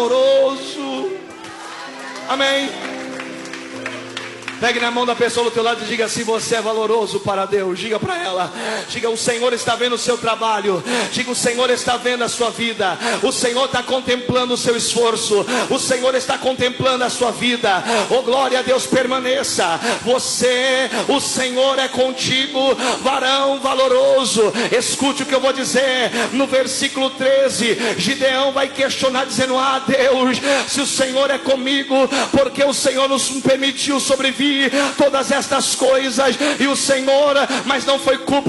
valoroso. Amém. Pegue na mão da pessoa do teu lado e diga assim: você é valoroso para Deus. Diga para ela, diga: o Senhor está vendo o seu trabalho. Diga: o Senhor está vendo a sua vida. O Senhor está contemplando o seu esforço. O Senhor está contemplando a sua vida. Oh, glória a Deus, permaneça. O Senhor é contigo, varão valoroso. Escute o que eu vou dizer. No versículo 13, Gideão vai questionar dizendo: ah, Deus, se o Senhor é comigo, porque o Senhor nos permitiu sobreviver todas estas coisas, e o Senhor, mas não foi culpa